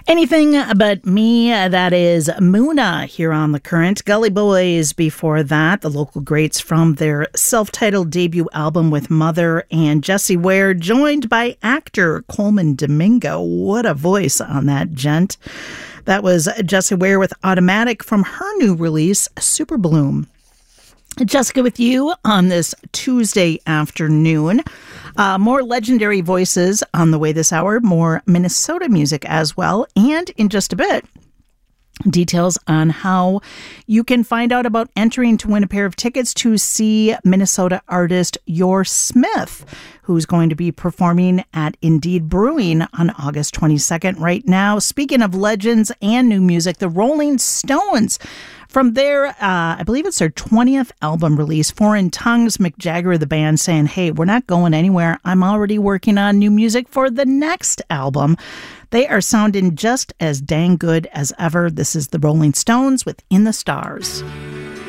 Anything But Me, that is Muna here on The Current. Gully Boys before that, the local greats from their self-titled debut album with Mother, and Jessie Ware, joined by actor Coleman Domingo. What a voice on that gent. That was Jessie Ware with Automatic from her new release, Super Bloom. Jessica with you on this Tuesday afternoon. More legendary voices on the way this hour, more Minnesota music as well, and in just a bit, details on how you can find out about entering to win a pair of tickets to see Minnesota artist Yor Smith, who's going to be performing at Indeed Brewing on August 22nd. Right now, speaking of legends and new music, the Rolling Stones, from their, I believe it's their 20th album release, Foreign Tongues, Mick Jagger of the band saying, hey, we're not going anywhere. I'm already working on new music for the next album. They are sounding just as dang good as ever. This is the Rolling Stones with In the Stars.